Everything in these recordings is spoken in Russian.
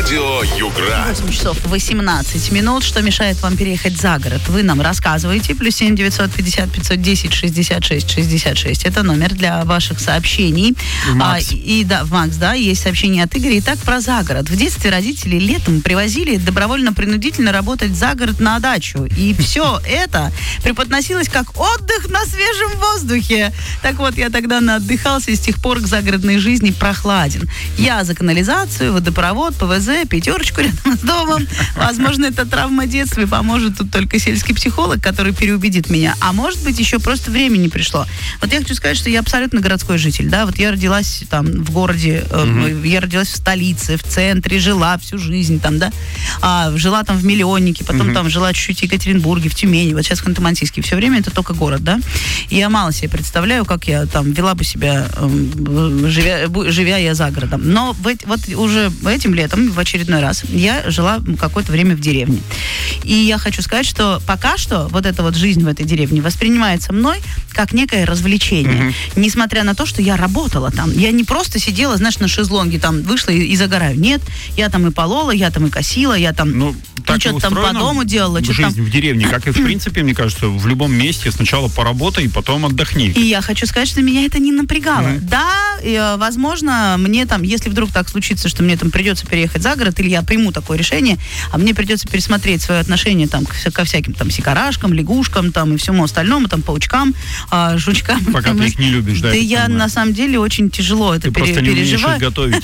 Радио Югра. 8 часов 18 минут. Что мешает вам переехать за город? Вы нам рассказываете. Плюс 7 950 510 66 66. Это номер для ваших сообщений. В Макс. В Макс, да, есть сообщение от Игоря. Итак, про загород. В детстве родители летом привозили добровольно-принудительно работать за город на дачу. И все это преподносилось как отдых на свежем воздухе. Так вот, я тогда наотдыхался, и с тех пор к загородной жизни прохладен. Я за канализацию, водопровод, ПВЗ, пятерочку рядом с домом. Возможно, это травма детства, и поможет тут только сельский психолог, который переубедит меня. А может быть, еще просто время не пришло. Вот я хочу сказать, что я абсолютно городской житель, да, вот я родилась там в городе, я родилась в столице, в центре, жила всю жизнь там, да, жила там в Миллионнике, потом там жила чуть-чуть в Екатеринбурге, в Тюмени, вот сейчас в Ханты-Мансийске. Все время это только город, да. И я мало себе представляю, как я там вела бы себя, живя я за городом. Но вот уже этим летом, в очередной раз, я жила какое-то время в деревне. И я хочу сказать, что пока что вот эта вот жизнь в этой деревне воспринимается мной как некое развлечение. Несмотря на то, что я работала там. Я не просто сидела, знаешь, на шезлонге, там, вышла и загораю. Нет, я там и полола, я там и косила, я там что-то там по дому делала. Жизнь там в деревне, как и в принципе, мне кажется, в любом месте сначала поработай, потом отдохни. И я хочу сказать, что меня это не напрягало. Да, возможно, мне там, если вдруг так случится, что мне там придется переехать за город, или я приму такое решение, а мне придется пересмотреть свое отношение там ко всяким там сикарашкам, лягушкам там и всему остальному, там паучкам, жучкам. Пока ты их не любишь, да? Да я на самом деле очень тяжело это переживаю. Ты просто не умеешь их готовить.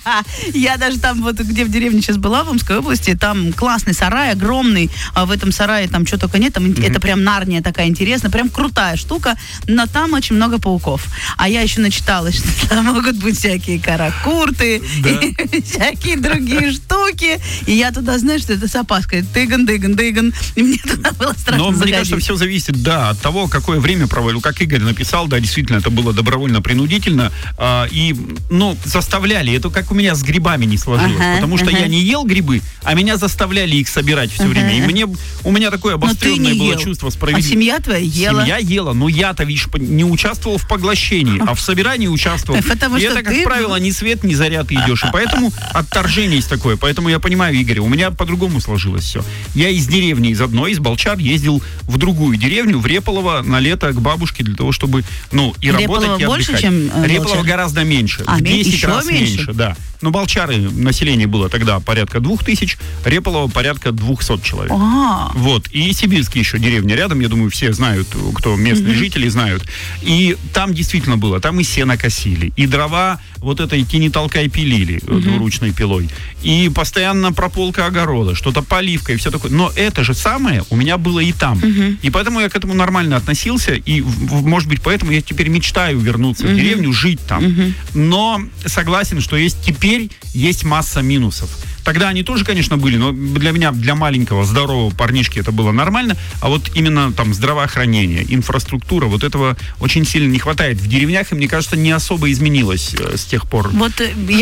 Я даже там вот где в деревне сейчас была, в Омской области, там классный сарай, огромный, а в этом сарае там что только нет, там это прям Нарния такая интересная, прям крутая штука, но там очень много пауков. А я еще начиталась, что там могут быть всякие каракурты, и всякие другие штуки. И я туда, знаешь, что это с опаской. Тыган. И мне туда было страшно заходить. Но мне кажется, все зависит, да, от того, какое время проводил. Как Игорь написал, да, действительно, это было добровольно-принудительно. И, заставляли. Это как у меня с грибами не сложилось. Потому что я не ел грибы, а меня заставляли их собирать все время. И у меня такое обостренное было чувство справедливости. А семья твоя ела? Семья ела, но я-то, видишь, не участвовал в поглощении, а в собирании участвовал. Потому и это, как правило, ни свет, ни заря ты идешь. И поэтому отторжение есть такое. Поэтому я понимаю Игоря. У меня по-другому сложилось все. Я из деревни, из одной, из Болчар, ездил в другую деревню, в Реполово, на лето к бабушке, для того, чтобы, и работать, и больше, отдыхать. чем Реполово гораздо меньше. В 10 раз меньше, да. Но Болчары, население было тогда порядка 2000, Реполово порядка 200 человек. Вот. И Сибирские еще деревни рядом, я думаю, все знают, кто местные жители знают. И там действительно было, там и сено косили, и дрова вот этой тяни-толкай пилили двуручной пилой, и постоянно прополка огорода, что-то поливка и все такое. Но это же самое у меня было и там. И поэтому я к этому нормально относился, и, может быть, поэтому я теперь мечтаю вернуться в деревню, жить там. Но согласен, что теперь есть масса минусов. Тогда они тоже, конечно, были, но для меня, для маленького, здорового парнишки это было нормально, а вот именно там здравоохранение, инфраструктура, вот этого очень сильно не хватает в деревнях, и, мне кажется, не особо изменилось с тех пор. Вот